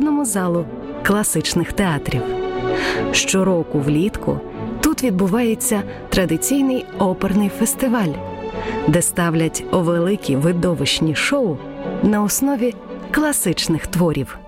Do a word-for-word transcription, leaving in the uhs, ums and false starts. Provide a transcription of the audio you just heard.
міжнародному залу класичних театрів. Щороку влітку тут відбувається традиційний оперний фестиваль, де ставлять великі видовищні шоу на основі класичних творів.